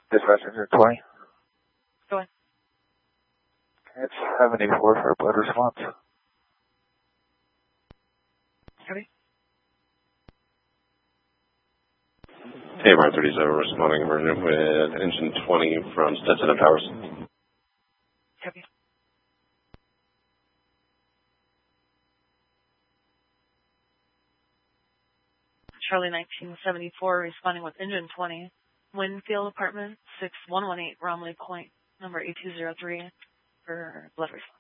Dispatch engine 20. Go ahead. It's 74 for a blood response. Copy. AMR 37 responding emergent with engine 20 from Stetson and Powers. Copy. Charlie 1974 responding with engine 20. Winfield Apartment 6118 Romley Point, number 8203 for blood response.